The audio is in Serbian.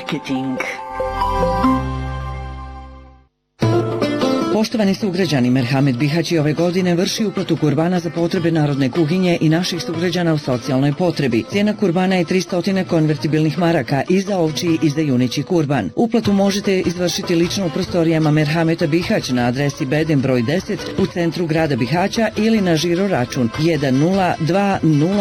marketing. Poštovani sugrađani, Merhamet Bihać ove godine vrši uplatu kurbana za potrebe narodne kuhinje i naših sugrađana u socijalnoj potrebi. Cijena kurbana je 300 konvertibilnih maraka i za ovčiji i za juneći kurban. Uplatu možete izvršiti lično u prostorijama Merhameta Bihać na adresi Beden broj 10 u centru grada Bihaća ili na žiro račun 1020